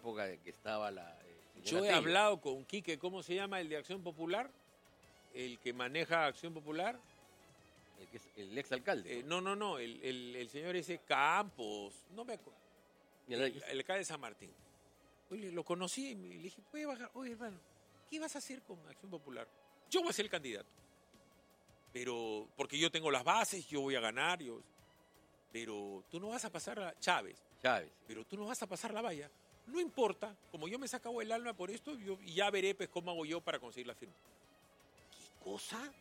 época de que estaba la... Yo he hablado con Quique, ¿cómo se llama el de Acción Popular? El que maneja Acción Popular. El exalcalde. No, el señor ese Campos, no me acuerdo. El alcalde de San Martín. Oye, lo conocí y le dije, ¿puede bajar? Oye, hermano, ¿qué vas a hacer con Acción Popular? Yo voy a ser el candidato. Pero, porque yo tengo las bases, yo voy a ganar, pero tú no vas a pasar a Chávez. Pero tú no vas a pasar la valla. No importa, como yo me sacabo el alma por esto, y ya veré pues cómo hago yo para conseguir la firma. ¿Qué cosa?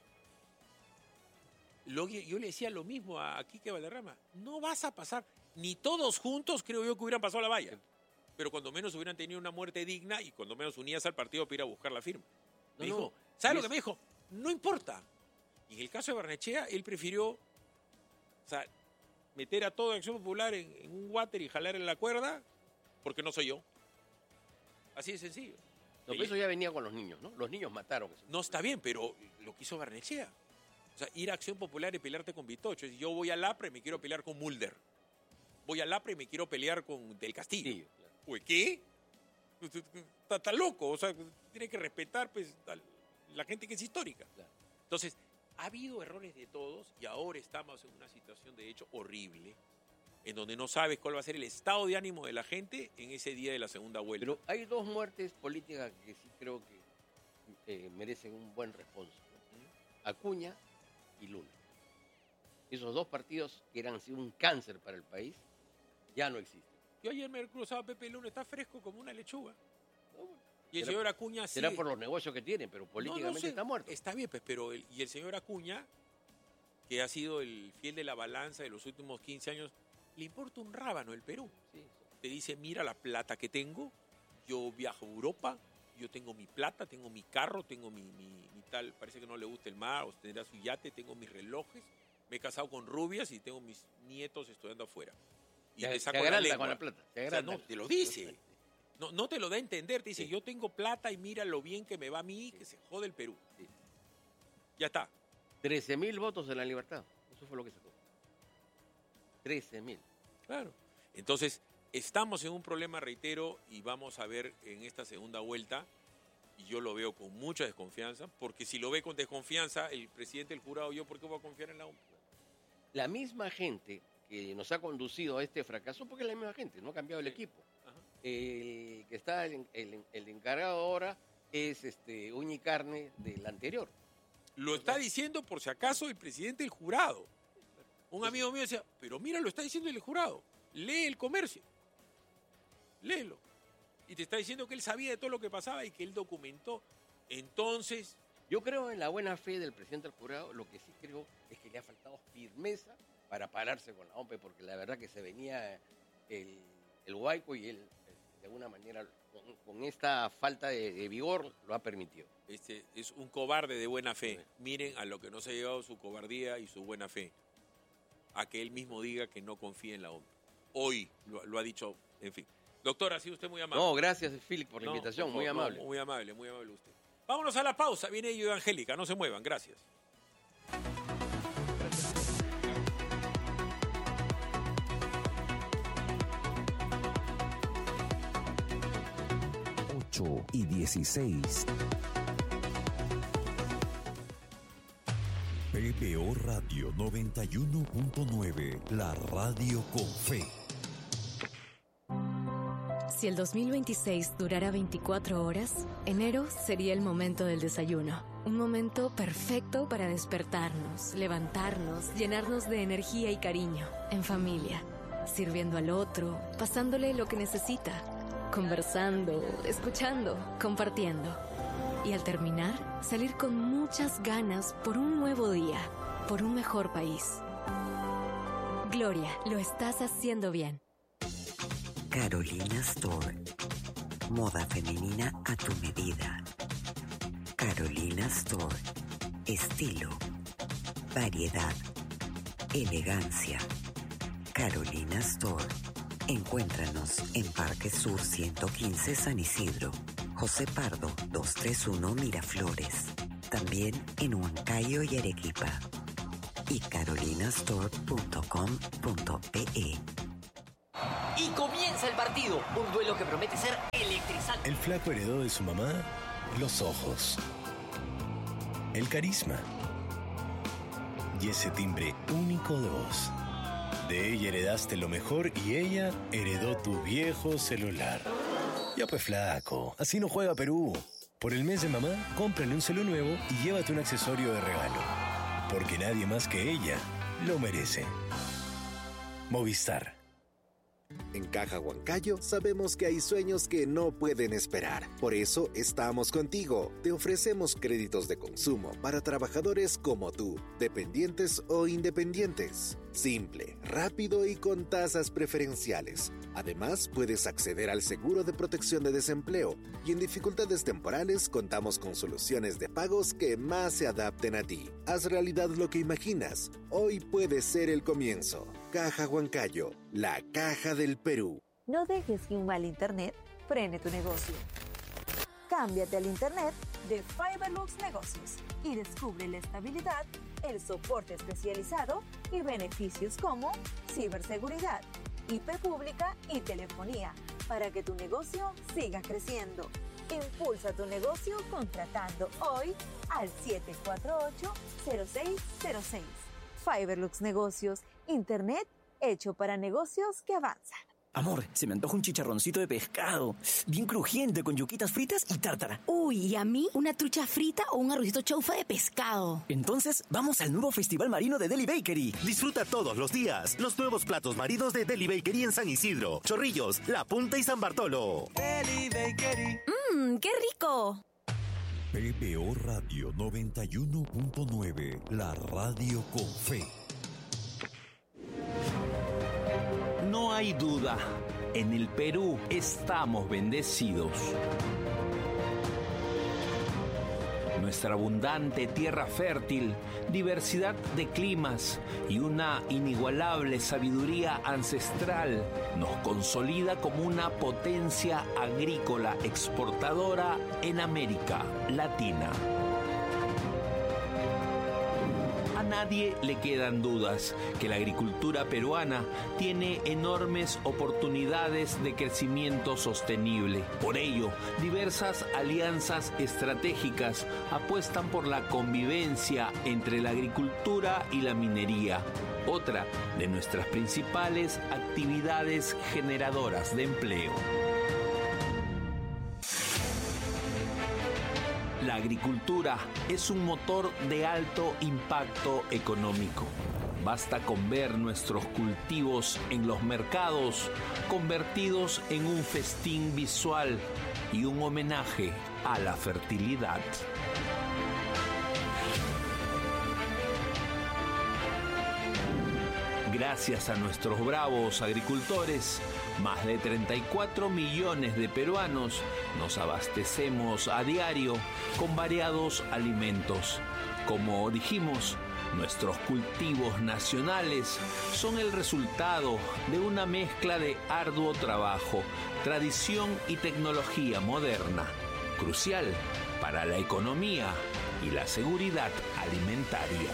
Yo le decía lo mismo a Quique Valderrama. No vas a pasar, ni todos juntos creo yo que hubieran pasado la valla. Pero cuando menos hubieran tenido una muerte digna y cuando menos unidas al partido para ir a buscar la firma. Me dijo, ¿sabes lo que me dijo? No importa. Y en el caso de Barnechea, él prefirió meter a toda Acción Popular en un water y jalar en la cuerda porque no soy yo. Así de sencillo. No, pero eso ya venía con los niños, ¿no? Los niños mataron eso. No, está bien, pero lo que hizo Barnechea. O sea, ir a Acción Popular y pelearte con Vitocho. Yo voy al APRA y me quiero pelear con Mulder. Voy al APRA y me quiero pelear con Del Castillo. Sí, claro. Uy, ¿qué? Está loco. O sea, tiene que respetar pues, a la gente que es histórica. Claro. Entonces, ha habido errores de todos y ahora estamos en una situación de hecho horrible en donde no sabes cuál va a ser el estado de ánimo de la gente en ese día de la segunda vuelta. Pero hay dos muertes políticas que sí creo que merecen un buen responso, ¿no? Acuña y Luna. Esos dos partidos que eran así un cáncer para el país, ya no existen. Yo ayer me he cruzado a Pepe Luna, está fresco como una lechuga. No, y el señor Acuña sí. Será por los negocios que tiene, pero políticamente está muerto. Está bien, pues, pero y el señor Acuña, que ha sido el fiel de la balanza de los últimos 15 años, le importa un rábano el Perú. Sí. Te dice, mira la plata que tengo, yo viajo a Europa, yo tengo mi plata, tengo mi carro, tengo mi tal, parece que no le gusta el mar, o tendrá su yate, tengo mis relojes, me he casado con rubias y tengo mis nietos estudiando afuera. Y te saco la lengua. Con la plata. O sea, no, te lo dice. No te lo da a entender, te dice, yo tengo plata y mira lo bien que me va a mí, que se jode el Perú. Sí. Ya está. 13.000 votos en La Libertad, eso fue lo que sacó. 13.000. Claro. Entonces, estamos en un problema, reitero, y vamos a ver en esta segunda vuelta, y yo lo veo con mucha desconfianza, porque si lo ve con desconfianza el presidente del jurado, ¿yo por qué voy a confiar en la OMP? La misma gente que nos ha conducido a este fracaso, porque es la misma gente, no ha cambiado el equipo. El que está el encargado ahora es uña y carne del anterior. Lo está diciendo por si acaso el presidente del jurado. Un amigo mío decía, pero mira, lo está diciendo el jurado. Lee El Comercio. Léelo. Y te está diciendo que él sabía de todo lo que pasaba y que él documentó. Entonces... Yo creo en la buena fe del presidente del jurado. Lo que sí creo es que le ha faltado firmeza para pararse con la OMP, porque la verdad que se venía el Huayco y él, de alguna manera, con esta falta de vigor, lo ha permitido. Es un cobarde de buena fe. Sí. Miren a lo que nos ha llegado su cobardía y su buena fe. A que él mismo diga que no confía en la OMP. Hoy lo ha dicho, en fin. Doctor, ha sido usted muy amable. No, gracias, Philip, por la invitación. Muy amable. Muy amable usted. Vámonos a la pausa. Viene Ello de Angélica. No se muevan. Gracias. Y 16. PBO Radio 91.9, la radio con fe. Si el 2026 durara 24 horas, enero sería el momento del desayuno. Un momento perfecto para despertarnos, levantarnos, llenarnos de energía y cariño, en familia, sirviendo al otro, pasándole lo que necesita. Conversando, escuchando, compartiendo. Y al terminar, salir con muchas ganas por un nuevo día, por un mejor país. Gloria, lo estás haciendo bien. Carolina Store. Moda femenina a tu medida. Carolina Store. Estilo. Variedad. Elegancia. Carolina Store. Encuéntranos en Parque Sur 115 San Isidro, José Pardo 231 Miraflores, también en Huancayo y Arequipa, y carolinastore.com.pe. Y comienza el partido, un duelo que promete ser Crisal. El flaco heredó de su mamá los ojos, el carisma y ese timbre único de voz. De ella heredaste lo mejor y ella heredó tu viejo celular. Ya pues flaco, así no juega Perú. Por el mes de mamá, cómprale un celu nuevo y llévate un accesorio de regalo. Porque nadie más que ella lo merece. Movistar. En Caja Huancayo sabemos que hay sueños que no pueden esperar. Por eso estamos contigo. Te ofrecemos créditos de consumo para trabajadores como tú, dependientes o independientes. Simple, rápido y con tasas preferenciales. Además, puedes acceder al seguro de protección de desempleo y en dificultades temporales contamos con soluciones de pagos que más se adapten a ti. Haz realidad lo que imaginas. Hoy puede ser el comienzo. Caja Huancayo, la caja del Perú. No dejes que un mal internet frene tu negocio. Cámbiate al internet de Fiberlux Negocios y descubre la estabilidad, el soporte especializado y beneficios como ciberseguridad, IP pública y telefonía para que tu negocio siga creciendo. Impulsa tu negocio contratando hoy al 748-0606. Fiberlux Negocios, internet hecho para negocios que avanzan. Amor, se me antoja un chicharroncito de pescado, bien crujiente, con yuquitas fritas y tártara. Uy, ¿y a mí una trucha frita o un arrocito chaufa de pescado? Entonces, vamos al nuevo Festival Marino de Deli Bakery. Disfruta todos los días los nuevos platos marinos de Deli Bakery en San Isidro, Chorrillos, La Punta y San Bartolo. Deli Bakery. ¡Qué rico! PBO Radio 91.9, la radio con fe. No hay duda, en el Perú estamos bendecidos. Nuestra abundante tierra fértil, diversidad de climas y una inigualable sabiduría ancestral nos consolida como una potencia agrícola exportadora en América Latina. A nadie le quedan dudas que la agricultura peruana tiene enormes oportunidades de crecimiento sostenible. Por ello, diversas alianzas estratégicas apuestan por la convivencia entre la agricultura y la minería, otra de nuestras principales actividades generadoras de empleo. La agricultura es un motor de alto impacto económico. Basta con ver nuestros cultivos en los mercados convertidos en un festín visual y un homenaje a la fertilidad. Gracias a nuestros bravos agricultores, más de 34 millones de peruanos nos abastecemos a diario con variados alimentos. Como dijimos, nuestros cultivos nacionales son el resultado de una mezcla de arduo trabajo, tradición y tecnología moderna, crucial para la economía y la seguridad alimentaria.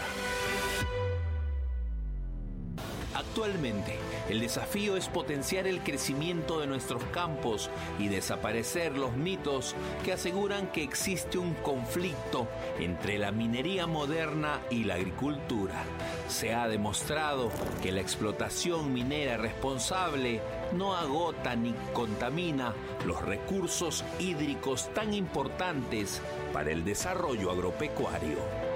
Actualmente, el desafío es potenciar el crecimiento de nuestros campos y desaparecer los mitos que aseguran que existe un conflicto entre la minería moderna y la agricultura. Se ha demostrado que la explotación minera responsable no agota ni contamina los recursos hídricos tan importantes para el desarrollo agropecuario.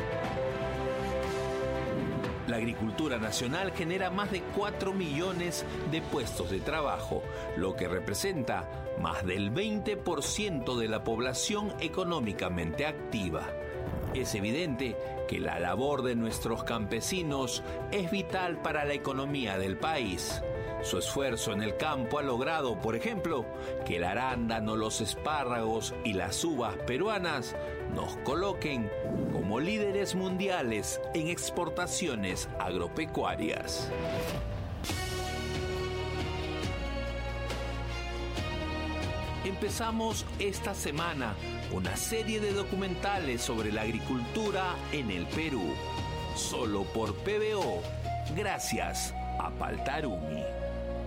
La agricultura nacional genera más de 4 millones de puestos de trabajo, lo que representa más del 20% de la población económicamente activa. Es evidente que la labor de nuestros campesinos es vital para la economía del país. Su esfuerzo en el campo ha logrado, por ejemplo, que el arándano, los espárragos y las uvas peruanas nos coloquen como líderes mundiales en exportaciones agropecuarias. Empezamos esta semana una serie de documentales sobre la agricultura en el Perú. Solo por PBO, gracias a Paltarumi.